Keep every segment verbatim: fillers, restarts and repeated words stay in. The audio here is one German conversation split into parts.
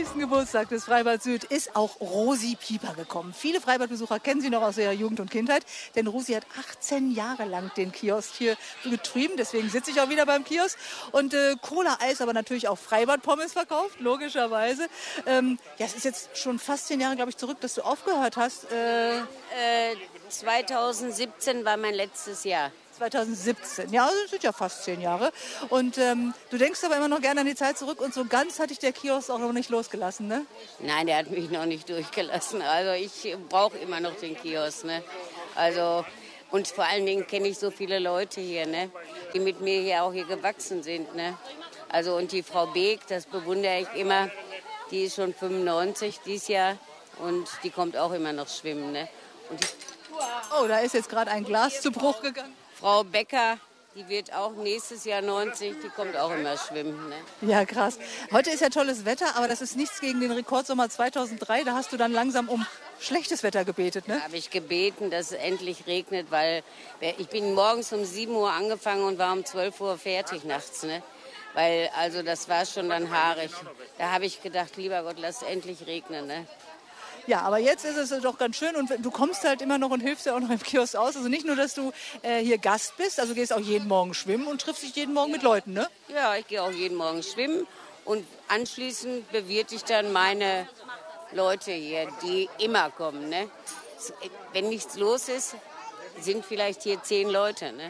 fünfzigsten Geburtstag des Freibad Süd ist auch Rosi Pieper gekommen. Viele Freibadbesucher kennen sie noch aus ihrer Jugend und Kindheit, denn Rosi hat achtzehn Jahre lang den Kiosk hier betrieben. Deswegen sitze ich auch wieder beim Kiosk. Und äh, Cola-Eis, aber natürlich auch Freibad-Pommes verkauft, logischerweise. Ähm, ja, es ist jetzt schon fast zehn Jahre, glaube ich, zurück, dass du aufgehört hast. Äh, Äh, zweitausendsiebzehn war mein letztes Jahr. zweitausendsiebzehn, ja, das sind ja fast zehn Jahre. Und ähm, du denkst aber immer noch gerne an die Zeit zurück und so ganz hat dich der Kiosk auch noch nicht losgelassen, ne? Nein, der hat mich noch nicht durchgelassen. Also ich brauche immer noch den Kiosk, ne? Also und vor allen Dingen kenne ich so viele Leute hier, ne? Die mit mir hier auch hier gewachsen sind, ne? Also und die Frau Beek, das bewundere ich immer. Die ist schon fünfundneunzig dieses Jahr und die kommt auch immer noch schwimmen, ne? Und die Oh, da ist jetzt gerade ein Glas zu Bruch gegangen. Frau Becker, die wird auch nächstes Jahr neunzig, die kommt auch immer schwimmen. Ne? Ja, krass. Heute ist ja tolles Wetter, aber das ist nichts gegen den Rekordsommer zweitausenddrei. Da hast du dann langsam um schlechtes Wetter gebetet, ne? Da habe ich gebeten, dass es endlich regnet, weil ich bin morgens um sieben Uhr angefangen und war um zwölf Uhr fertig nachts. Ne? Weil also das war schon dann haarig. Da habe ich gedacht, lieber Gott, lass es endlich regnen. Ne? Ja, aber jetzt ist es doch ganz schön und du kommst halt immer noch und hilfst ja auch noch im Kiosk aus. Also nicht nur, dass du äh, hier Gast bist, also gehst auch jeden Morgen schwimmen und triffst dich jeden Morgen mit Leuten, ne? Ja, ich gehe auch jeden Morgen schwimmen und anschließend bewirte ich dann meine Leute hier, die immer kommen. Ne? Wenn nichts los ist, sind vielleicht hier zehn Leute. Ne?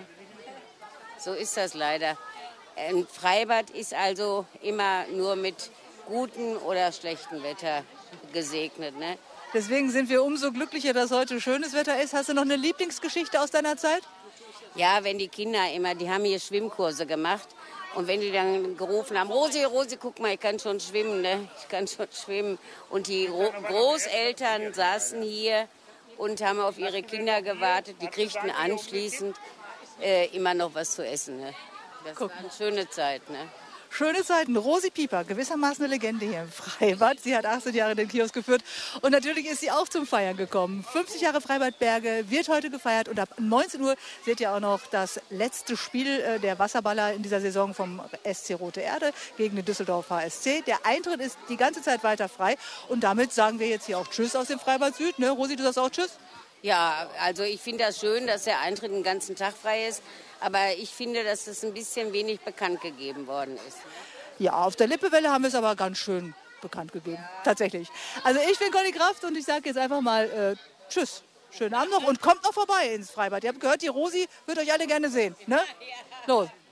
So ist das leider. Ein Freibad ist also immer nur mit gutem oder schlechtem Wetter gesegnet. Ne? Deswegen sind wir umso glücklicher, dass heute schönes Wetter ist. Hast du noch eine Lieblingsgeschichte aus deiner Zeit? Ja, wenn die Kinder immer, die haben hier Schwimmkurse gemacht. Und wenn die dann gerufen haben, Rosi, Rosi, guck mal, ich kann schon schwimmen, ne? Ich kann schon schwimmen. Und die Großeltern saßen hier und haben auf ihre Kinder gewartet. Die kriegten anschließend äh, immer noch was zu essen. Ne? Das Guck. war eine schöne Zeit. Ne? Schöne Zeiten. Rosi Pieper, gewissermaßen eine Legende hier im Freibad. Sie hat achtzehn Jahre den Kiosk geführt und natürlich ist sie auch zum Feiern gekommen. fünfzig Jahre Freibad Berge wird heute gefeiert und ab neunzehn Uhr seht ihr auch noch das letzte Spiel der Wasserballer in dieser Saison vom S C Rote Erde gegen den Düsseldorf H S C. Der Eintritt ist die ganze Zeit weiter frei und damit sagen wir jetzt hier auch Tschüss aus dem Freibad Süd. Ne? Rosi, du sagst auch Tschüss? Ja, also ich finde das schön, dass der Eintritt den ganzen Tag frei ist. Aber ich finde, dass es ein bisschen wenig bekannt gegeben worden ist. Ja, auf der Lippewelle haben wir es aber ganz schön bekannt gegeben. Ja. Tatsächlich. Also ich bin Conny Kraft und ich sage jetzt einfach mal äh, Tschüss. Schönen Abend noch und kommt noch vorbei ins Freibad. Ihr habt gehört, die Rosi wird euch alle gerne sehen. Ne? Los.